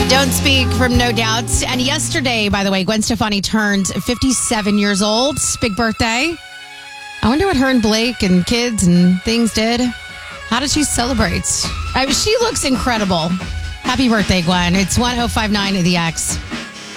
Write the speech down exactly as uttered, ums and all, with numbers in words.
Don't Speak from No Doubts. And yesterday, by the way, Gwen Stefani turned fifty-seven years old. Big birthday. I wonder what her and Blake and kids and things did. How did she celebrate? I mean, she looks incredible. Happy birthday, Gwen. It's one oh five nine at the X.